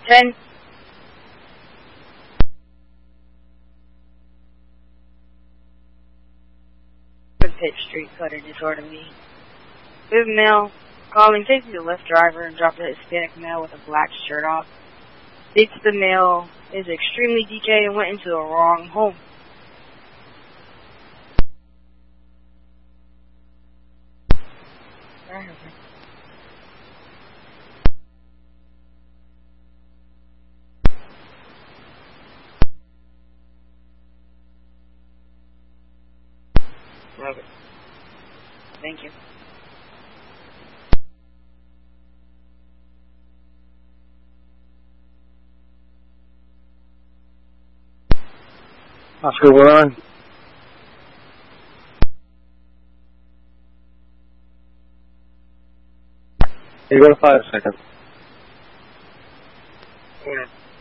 10. Pitt Street Cutter disorderly. We have a male calling, takes the Lyft driver and dropped a Hispanic male with a black shirt off. States the male is extremely DK and went into the wrong home. Okay. Thank you. Oscar, we're on. You go to 5 seconds. Yeah.